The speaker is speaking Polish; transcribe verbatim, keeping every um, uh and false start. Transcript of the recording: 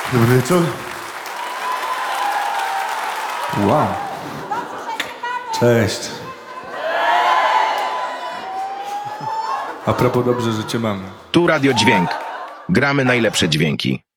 Dobry wieczór. Wow. Cześć. A propos, dobrze, że cię mam. Tu Radio Dźwięk. Gramy najlepsze dźwięki.